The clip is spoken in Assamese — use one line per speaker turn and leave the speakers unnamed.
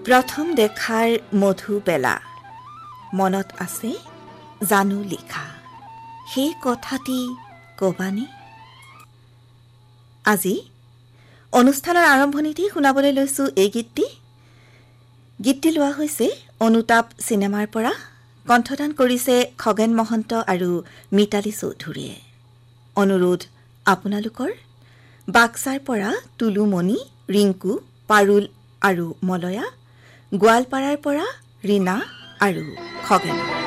প্ৰথম দেখাৰ মধু বেলা মনত আছে জানো লিখা সেই কথাটি কবানে আজি অনুষ্ঠানৰ আৰম্ভণিতে শুনাবলৈ লৈছো এই গীতটি লোৱা হৈছে অনুতাপ সিনেমাৰ পৰা কণ্ঠদান কৰিছে খগেন মহন্ত আৰু মিতালী চৌধুৰীয়ে অনুৰোধ আপোনালোকৰ বাক্সাৰ পৰা তুলুমণি ৰিংকু পাৰুল আৰু মলয়া গোৱালপাৰাৰ পৰা ৰীনা আৰু খগেন